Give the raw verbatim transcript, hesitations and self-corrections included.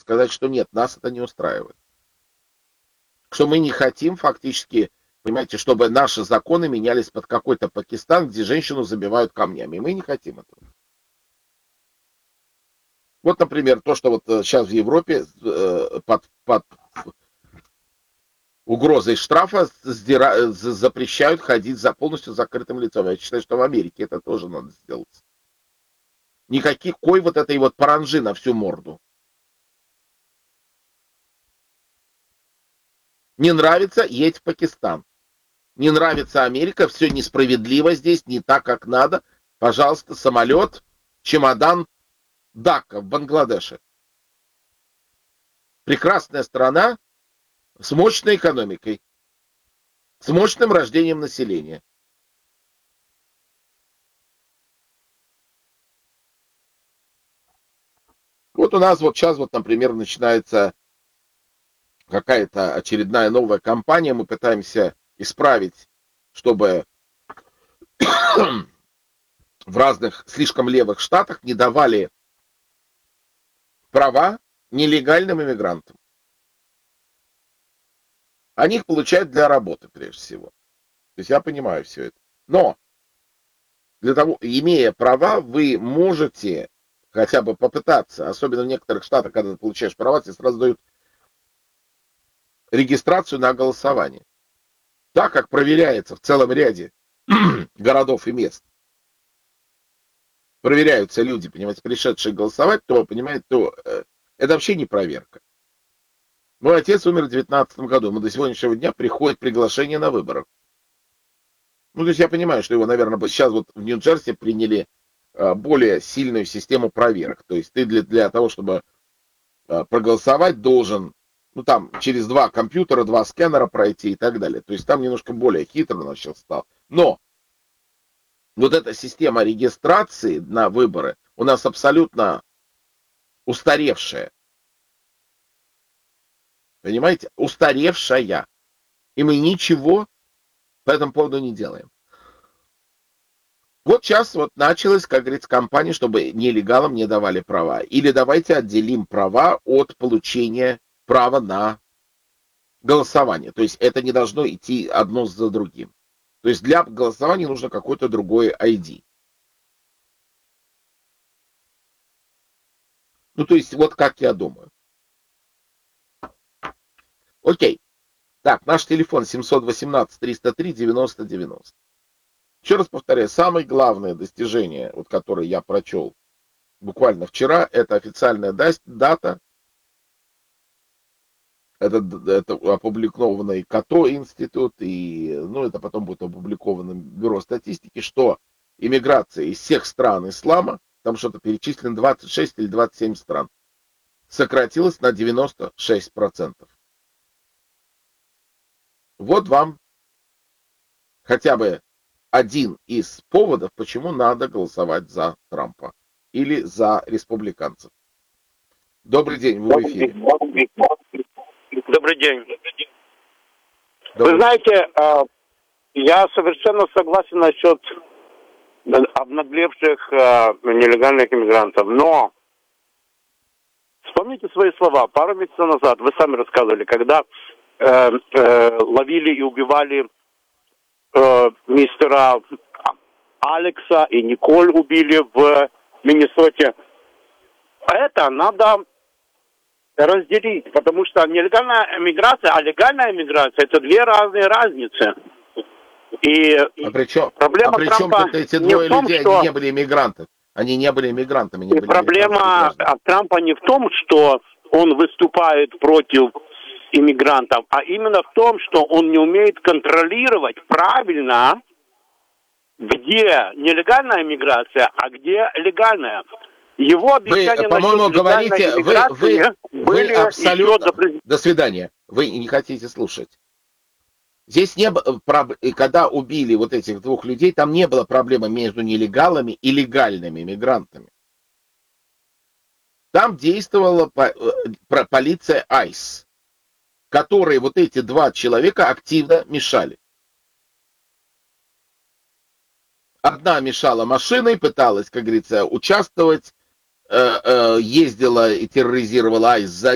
сказать, что нет, нас это не устраивает. Что мы не хотим фактически, понимаете, чтобы наши законы менялись под какой-то Пакистан, где женщину забивают камнями. Мы не хотим этого. Вот, например, то, что вот сейчас в Европе под, под угрозой штрафа сдира... запрещают ходить за полностью закрытым лицом. Я считаю, что в Америке это тоже надо сделать. Никакой вот этой вот паранжи на всю морду. Не нравится, едь в Пакистан. Не нравится Америка, все несправедливо здесь, не так, как надо. Пожалуйста, самолет, чемодан, Дака в Бангладеше. Прекрасная страна с мощной экономикой, с мощным рождением населения. Вот у нас вот сейчас вот, например, начинается какая-то очередная новая кампания, мы пытаемся исправить, чтобы в разных слишком левых штатах не давали права нелегальным иммигрантам. Они их получают для работы, прежде всего. То есть я понимаю все это. Но для того, имея права, вы можете хотя бы попытаться, особенно в некоторых штатах, когда ты получаешь права, тебе сразу дают регистрацию на голосование. Так как проверяется в целом ряде городов и мест. Проверяются люди, понимаете, пришедшие голосовать, то, понимаете, то э, это вообще не проверка. Мой отец умер в две тысячи девятнадцатом году, ему до сегодняшнего дня приходит приглашение на выборы. Ну, то есть я понимаю, что его, наверное, сейчас вот в Нью-Джерси приняли э, более сильную систему проверок. То есть ты для, для того, чтобы э, проголосовать, должен, ну, там, через два компьютера, два сканера пройти и так далее. То есть там немножко более хитро начал стал. Но вот эта система регистрации на выборы у нас абсолютно устаревшая. Понимаете? Устаревшая. И мы ничего по этому поводу не делаем. Вот сейчас вот началась, как говорится, кампания, чтобы нелегалам не давали права. Или давайте отделим права от получения права на голосование. То есть это не должно идти одно за другим. То есть для голосования нужно какой-то другой ай ди. Ну, то есть вот как я думаю. Окей. Так, наш телефон семь один восемь триста три девяносто девяносто. Еще раз повторяю, самое главное достижение, вот, которое я прочел буквально вчера, это официальная дата. Это, это опубликованный КАТО институт, и ну, это потом будет опубликовано в Бюро статистики, что иммиграция из всех стран ислама, там что-то перечислено двадцать шесть или двадцать семь стран, сократилась на девяносто шесть процентов. Вот вам хотя бы один из поводов, почему надо голосовать за Трампа или за республиканцев. Добрый день, вы в эфире. Добрый день. Добрый. Вы знаете, я совершенно согласен насчет обнаглевших нелегальных иммигрантов, но вспомните свои слова. Пару месяцев назад вы сами рассказывали, когда э, э, ловили и убивали э, мистера Алекса и Николь убили в Миннесоте. Это надо разделить, потому что нелегальная миграция, а легальная миграция — это две разные разницы. И а при чем, проблема а при чем Трампа тут эти не двое в том, людей, что... они не были иммигрантами. Они не были иммигрантами. Не и были проблема Трампа не в том, что он выступает против иммигрантов, а именно в том, что он не умеет контролировать правильно, где нелегальная миграция, а где легальная. Его обещания, вы, по-моему, говорите, вы, вы, вы абсолютно... До... до свидания. Вы не хотите слушать. Здесь не было, когда убили вот этих двух людей, там не было проблемы между нелегалами и легальными мигрантами. Там действовала полиция айс, которой вот эти два человека активно мешали. Одна мешала машиной, пыталась, как говорится, участвовать, ездила и терроризировала айс за